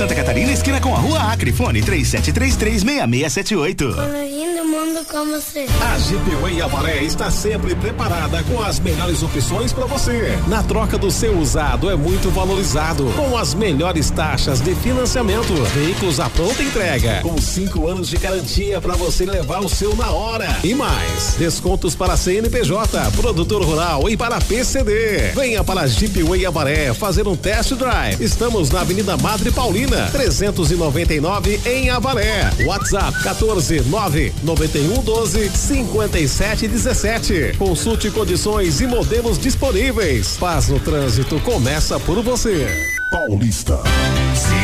Santa Catarina, esquina com a Rua Acre. Fone 3733-6678. Lindo mundo como você. A Jeep Way Avaré está sempre preparada com as melhores opções para você. Na troca do seu usado é muito valorizado, com as melhores taxas de financiamento. Veículos à pronta entrega, com 5 anos de garantia para você levar o seu na hora. E mais, descontos para CNPJ, produtor rural e para PCD. Venha para a Jeep Way Avaré fazer um test drive. Estamos na Avenida Madre Paulina, 399 em Avaré. WhatsApp 14991125717. Consulte condições e modelos disponíveis. Paz no trânsito começa por você. Paulista.